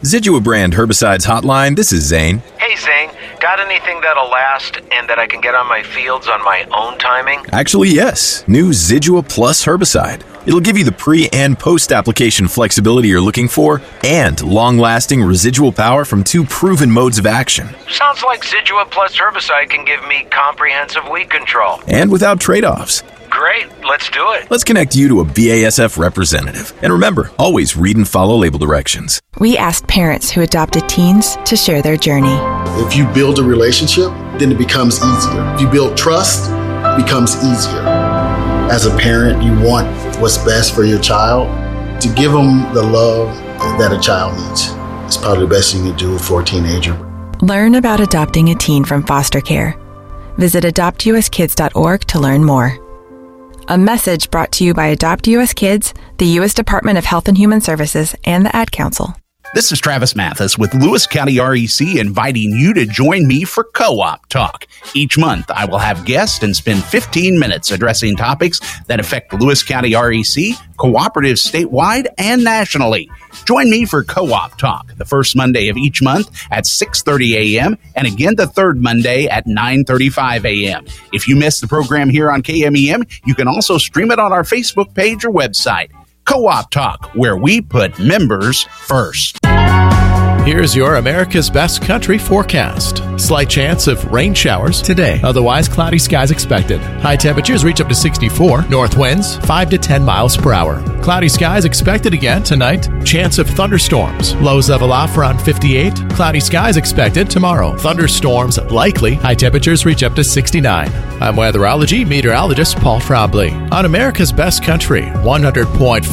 Zidua brand herbicides hotline, this is Zane. Hey Zane, got anything that'll last and that I can get on my fields on my own timing? Actually, yes. New Zidua Plus herbicide. It'll give you the pre- and post-application flexibility you're looking for and long-lasting residual power from 2 proven modes of action. Sounds like Zidua Plus herbicide can give me comprehensive weed control. And without trade-offs. Great, let's do it. Let's connect you to a BASF representative. And remember, always read and follow label directions. We asked parents who adopted teens to share their journey. If you build a relationship, then it becomes easier. If you build trust, it becomes easier. As a parent, you want what's best for your child. To give them the love that a child needs is probably the best you can do for a teenager. Learn about adopting a teen from foster care. Visit adoptuskids.org to learn more. A message brought to you by Adopt US Kids, the U.S. Department of Health and Human Services, and the Ad Council. This is Travis Mathis with Lewis County REC inviting you to join me for Co-op Talk. Each month, I will have guests and spend 15 minutes addressing topics that affect Lewis County REC, cooperatives statewide, and nationally. Join me for Co-op Talk the first Monday of each month at 6:30 a.m. and again the third Monday at 9:35 a.m. If you miss the program here on KMEM, you can also stream it on our Facebook page or website. Co-op Talk, where we put members first. Here's your America's Best Country forecast. Slight chance of rain showers today. Otherwise, cloudy skies expected. High temperatures reach up to 64. North winds 5 to 10 miles per hour. Cloudy skies expected again tonight. Chance of thunderstorms. Lows level off around 58. Cloudy skies expected tomorrow. Thunderstorms likely. High temperatures reach up to 69. I'm weatherology meteorologist Paul Trombley on America's Best Country, 100.5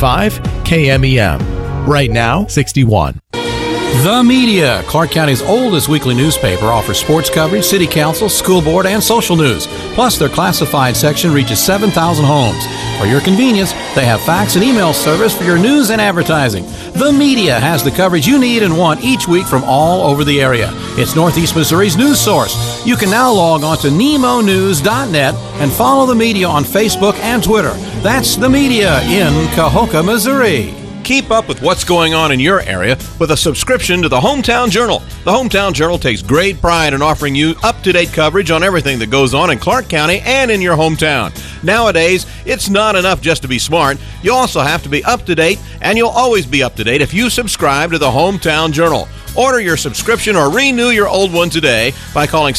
KMEM. Right now, 61. The Media, Clark County's oldest weekly newspaper, offers sports coverage, city council, school board, and social news. Plus, their classified section reaches 7,000 homes. For your convenience, they have fax and email service for your news and advertising. The Media has the coverage you need and want each week from all over the area. It's Northeast Missouri's news source. You can now log on to nemonews.net and follow The Media on Facebook and Twitter. That's The Media in Cahokia, Missouri. Keep up with what's going on in your area with a subscription to the Hometown Journal. The Hometown Journal takes great pride in offering you up-to-date coverage on everything that goes on in Clark County and in your hometown. Nowadays, it's not enough just to be smart. You also have to be up-to-date, and you'll always be up-to-date if you subscribe to the Hometown Journal. Order your subscription or renew your old one today by calling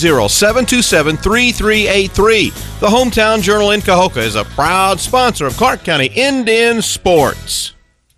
660-727-3383. The Hometown Journal in Cahokia is a proud sponsor of Clark County Indian Sports.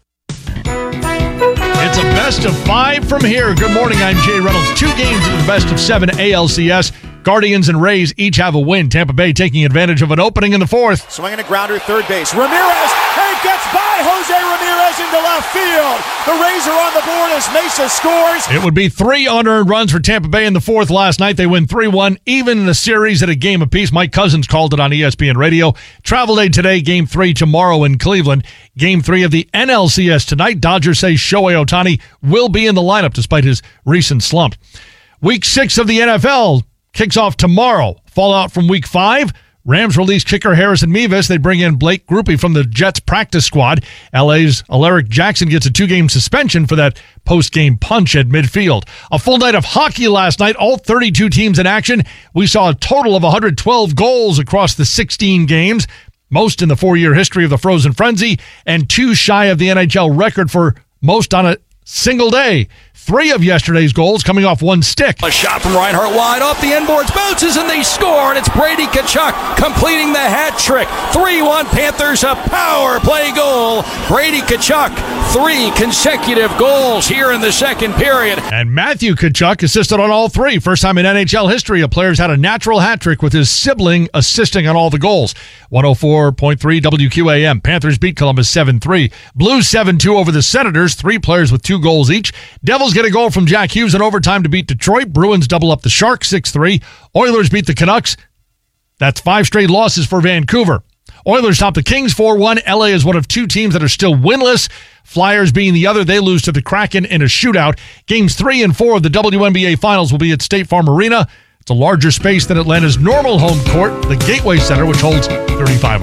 It's a best of 5 from here. Good morning, I'm Jay Reynolds. 2 games of the best of 7 ALCS. Guardians and Rays each have a win. Tampa Bay taking advantage of an opening in the 4th. Swinging a grounder, third base. Ramirez, and gets by Jose Ramirez into left field. The Rays are on the board as Mesa scores. It would be 3 unearned runs for Tampa Bay in the 4th last night. They win 3-1, even in the series at a game apiece. Mike Cousins called it on ESPN Radio. Travel day today, Game 3 tomorrow in Cleveland. Game 3 of the NLCS tonight. Dodgers say Shohei Ohtani will be in the lineup despite his recent slump. Week 6 of the NFL kicks off tomorrow. Fallout from Week 5. Rams release kicker Harrison Mevis. They bring in Blake Grupe from the Jets practice squad. LA's Alaric Jackson gets a 2-game suspension for that post-game punch at midfield. A full night of hockey last night. All 32 teams in action. We saw a total of 112 goals across the 16 games, most in the 4-year history of the Frozen Frenzy, and 2 shy of the NHL record for most on a single day. 3 of yesterday's goals coming off 1 stick. A shot from Reinhart wide off the end boards, bounces, and they score, and it's Brady Tkachuk completing the hat trick. 3-1 Panthers, a power play goal. Brady Tkachuk, 3 consecutive goals here in the second period. And Matthew Tkachuk assisted on all 3. First time in NHL history a player's had a natural hat trick with his sibling assisting on all the goals. 104.3 WQAM. Panthers beat Columbus 7-3. Blues 7-2 over the Senators. 3 players with 2 goals each. Devils get a goal from Jack Hughes in overtime to beat Detroit. Bruins double up the Sharks 6-3. Oilers beat the Canucks. That's 5 straight losses for Vancouver. Oilers top the Kings 4-1. LA is one of 2 teams that are still winless. Flyers being the other, they lose to the Kraken in a shootout. Games 3 and 4 of the WNBA Finals will be at State Farm Arena. It's a larger space than Atlanta's normal home court, the Gateway Center, which holds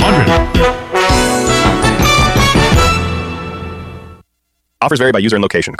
3,500. Offers vary by user and location.